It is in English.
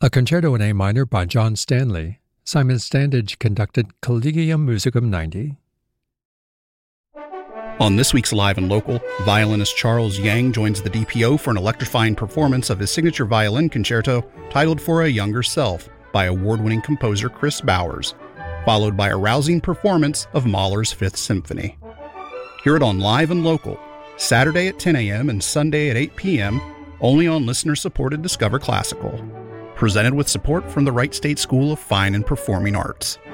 A concerto in A minor by John Stanley. Simon Standage conducted Collegium Musicum 90. On this week's Live and Local, violinist Charles Yang joins the DPO for an electrifying performance of his signature violin concerto titled For a Younger Self by award-winning composer Chris Bowers, followed by a rousing performance of Mahler's Fifth Symphony. Hear it on Live and Local, Saturday at 10 a.m. and Sunday at 8 p.m., only on listener-supported Discover Classical. Presented with support from the Wright State School of Fine and Performing Arts.